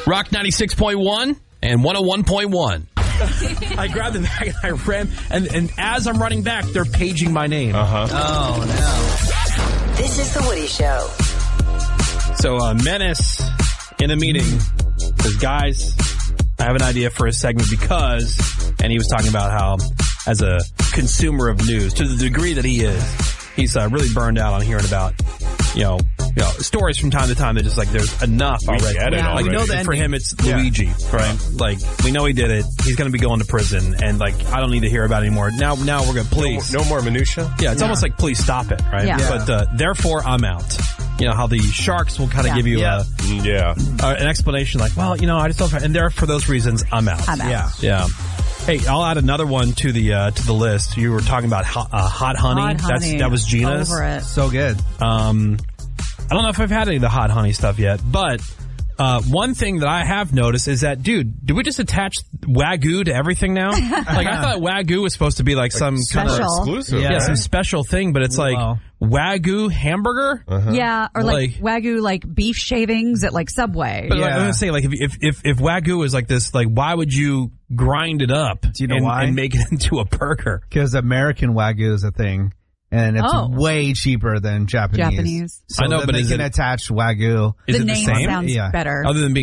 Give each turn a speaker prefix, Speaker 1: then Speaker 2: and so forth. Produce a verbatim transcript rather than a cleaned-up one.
Speaker 1: Rock ninety-six point one and one oh one point one.
Speaker 2: I grabbed the bag and I ran, and, and as I'm running back, they're paging my name.
Speaker 3: Uh-huh.
Speaker 4: Oh, no.
Speaker 5: This is The Woody Show.
Speaker 2: So, uh, Menace in a meeting says, guys, I have an idea for a segment because, and he was talking about how, as a consumer of news, to the degree that he is, he's uh, really burned out on hearing about, you know, you know, stories from time to time that just like there's enough
Speaker 3: We
Speaker 2: already.
Speaker 3: get it
Speaker 2: Yeah.
Speaker 3: already.
Speaker 2: Like, you know, that for him it's Luigi, right? Like we know he did it. He's going to be going to prison, and like I don't need to hear about it anymore. Now, now we're going to please
Speaker 3: No, no more minutia?
Speaker 2: Yeah, it's
Speaker 6: Yeah.
Speaker 2: almost like please stop it, right?
Speaker 6: Yeah.
Speaker 2: But uh, therefore I'm out. You know how the sharks will kind of
Speaker 6: Yeah.
Speaker 2: give you
Speaker 6: Yeah.
Speaker 2: a,
Speaker 3: Mm, Yeah.
Speaker 2: uh, an explanation like, well, you know, I just don't. And there for those reasons I'm out.
Speaker 6: I'm out.
Speaker 2: Yeah, yeah. Hey, I'll add another one to the uh, to the list. You were talking about hot, uh, hot honey.
Speaker 6: Hot
Speaker 2: That's
Speaker 6: honey.
Speaker 2: that was Gina's.
Speaker 6: Over it.
Speaker 4: So good.
Speaker 2: Um, I don't know if I've had any of the hot honey stuff yet, but uh, one thing that I have noticed is that, dude, do we just attach Wagyu to everything now? Like I thought Wagyu was supposed to be like some kind of
Speaker 6: Special.
Speaker 3: Exclusive.
Speaker 2: yeah,
Speaker 4: Yeah.
Speaker 2: some special thing, but it's like
Speaker 4: Wow.
Speaker 2: Wagyu hamburger.
Speaker 6: Yeah, or like,
Speaker 2: Like-
Speaker 6: Wagyu, like beef shavings at like Subway.
Speaker 2: But like,
Speaker 4: Yeah.
Speaker 2: I'm gonna say, like, if, if if if Wagyu is like this, like, why would you grind it up
Speaker 4: Do you know
Speaker 2: and,
Speaker 4: why?
Speaker 2: and make it into a burger?
Speaker 4: Because American Wagyu is a thing, and it's
Speaker 6: Oh.
Speaker 4: way cheaper than Japanese.
Speaker 6: Japanese.
Speaker 4: So
Speaker 2: I know,
Speaker 4: then
Speaker 2: but
Speaker 4: they
Speaker 2: is
Speaker 4: can
Speaker 2: it-
Speaker 4: attach Wagyu.
Speaker 2: Is
Speaker 6: the
Speaker 2: it
Speaker 6: name
Speaker 2: the same?
Speaker 6: sounds
Speaker 4: Yeah.
Speaker 6: better.
Speaker 2: Other than being